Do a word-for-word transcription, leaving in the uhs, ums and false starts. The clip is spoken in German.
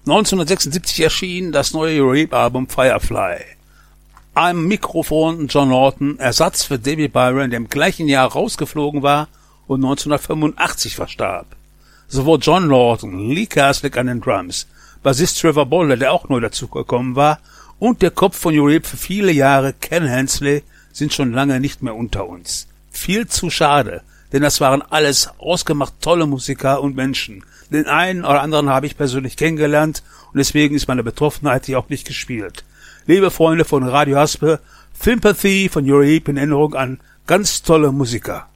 neunzehnhundertsechsundsiebzig erschien das neue Uriah-Album Firefly. Am Mikrofon John Lawton, Ersatz für Davy Byron, der im gleichen Jahr rausgeflogen war und neunzehnhundertfünfundachtzig verstarb. So wurde John Lawton, Lee Kerslake an den Drums, Bassist Trevor Bolder, der auch neu dazugekommen war, und der Kopf von Uriah für viele Jahre, Ken Hensley, sind schon lange nicht mehr unter uns. Viel zu schade, denn das waren alles ausgemacht tolle Musiker und Menschen. Den einen oder anderen habe ich persönlich kennengelernt und deswegen ist meine Betroffenheit hier auch nicht gespielt. Liebe Freunde von Radio Haspe, Sympathy von Uriah in Erinnerung an ganz tolle Musiker.